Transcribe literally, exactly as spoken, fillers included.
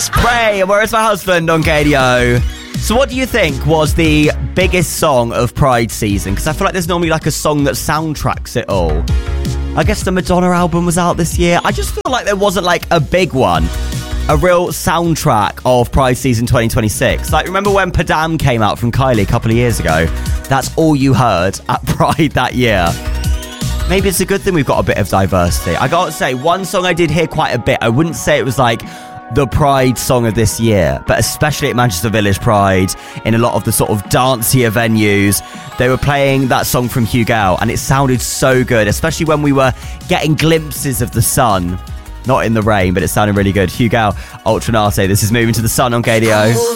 Prey, and Where's My Husband on K D O. So what do you think was the biggest song of Pride season? Because I feel like there's normally like a song that soundtracks it all. I guess the Madonna album was out this year. I just feel like there wasn't like a big one, a real soundtrack of Pride season twenty twenty-six. Like, remember when Padam came out from Kylie a couple of years ago? That's all you heard at Pride that year. Maybe it's a good thing we've got a bit of diversity. I gotta say, one song I did hear quite a bit. I wouldn't say it was like the Pride song of this year, but especially at Manchester Village Pride, in a lot of the sort of dancier venues, they were playing that song from Hugo, and it sounded so good, especially when we were getting glimpses of the sun. Not in the rain, but it sounded really good. Hugo, Ultranate, this is Moving to the Sun on K D O.